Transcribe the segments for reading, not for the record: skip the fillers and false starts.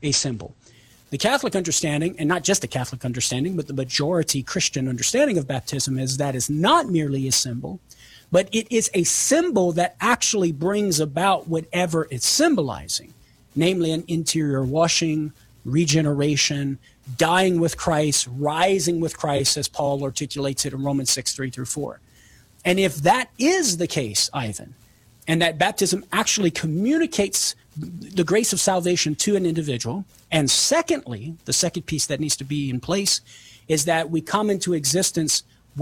a symbol. The Catholic understanding, and not just the Catholic understanding, but the majority Christian understanding of baptism is that it's not merely a symbol, but it is a symbol that actually brings about whatever it's symbolizing, namely an interior washing, regeneration, dying with Christ, rising with Christ, as Paul articulates it in Romans 6:3-4. And if that is the case, Ivan, and that baptism actually communicates the grace of salvation to an individual, and secondly, the second piece that needs to be in place is that we come into existence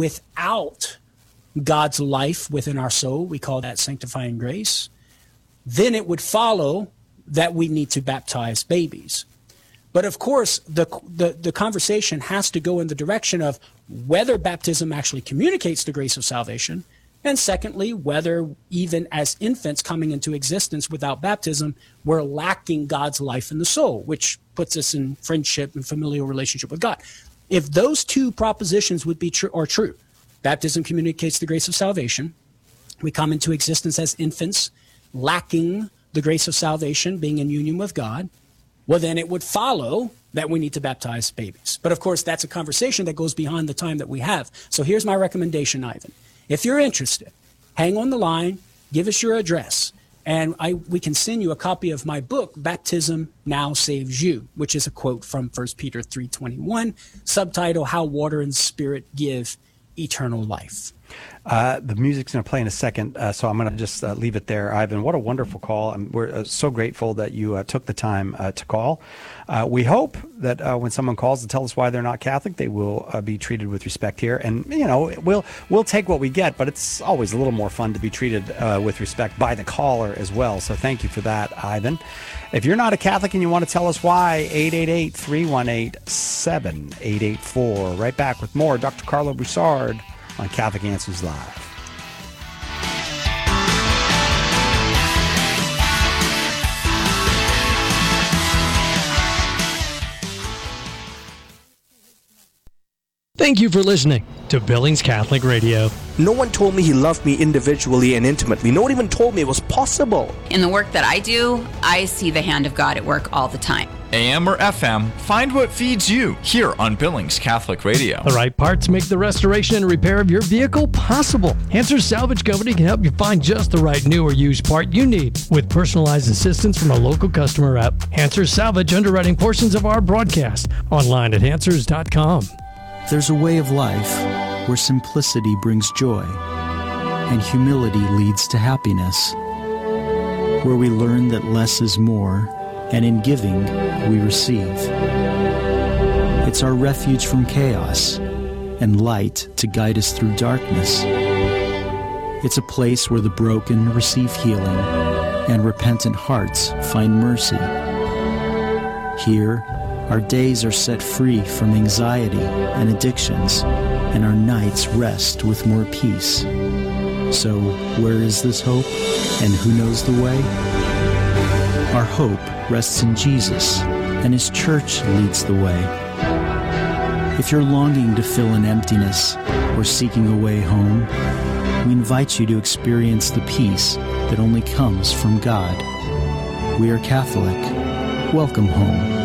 without God's life within our soul. We call that sanctifying grace. Then it would follow that we need to baptize babies. But of course, the conversation has to go in the direction of whether baptism actually communicates the grace of salvation, and secondly, whether even as infants coming into existence without baptism, we're lacking God's life in the soul, which puts us in friendship and familial relationship with God. If those two propositions would be true, baptism communicates the grace of salvation, we come into existence as infants, lacking the grace of salvation, being in union with God, well, then it would follow that we need to baptize babies. But of course, that's a conversation that goes beyond the time that we have. So here's my recommendation, Ivan. If you're interested, hang on the line, give us your address, and we can send you a copy of my book, Baptism Now Saves You, which is a quote from 1 Peter 3:21, subtitle, How Water and Spirit Give Eternal Life. The music's going to play in a second, so I'm going to just leave it there. Ivan, what a wonderful call. We're so grateful that you took the time to call. We hope that when someone calls to tell us why they're not Catholic, they will be treated with respect here. And, you know, we'll take what we get, but it's always a little more fun to be treated with respect by the caller as well. So thank you for that, Ivan. If you're not a Catholic and you want to tell us why, 888-318-7884. Right back with more Dr. Carlo Broussard on Catholic Answers Live. Thank you for listening to Billings Catholic Radio. No one told me he loved me individually and intimately. No one even told me it was possible. In the work that I do, I see the hand of God at work all the time. AM or FM, find what feeds you here on Billings Catholic Radio. The right parts make the restoration and repair of your vehicle possible. Hansers Salvage Company can help you find just the right new or used part you need with personalized assistance from a local customer rep. Hansers Salvage underwriting portions of our broadcast online at Hansers.com. There's a way of life where simplicity brings joy and humility leads to happiness, where we learn that less is more, and in giving, we receive. It's our refuge from chaos and light to guide us through darkness. It's a place where the broken receive healing and repentant hearts find mercy. Here, our days are set free from anxiety and addictions, and our nights rest with more peace. So, where is this hope, and who knows the way? Our hope rests in Jesus, and His church leads the way. If you're longing to fill an emptiness or seeking a way home, we invite you to experience the peace that only comes from God. We are Catholic. Welcome home.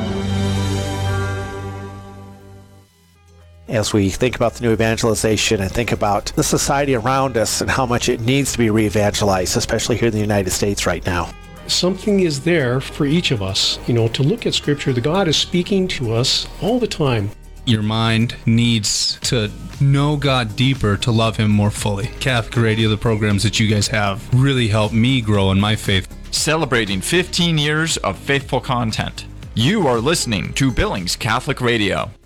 As we think about the new evangelization and think about the society around us and how much it needs to be re-evangelized, especially here in the United States right now. Something is there for each of us, to look at Scripture. The God is speaking to us all the time. Your mind needs to know God deeper to love Him more fully. Catholic Radio, the programs that you guys have, really help me grow in my faith. Celebrating 15 years of faithful content. You are listening to Billings Catholic Radio.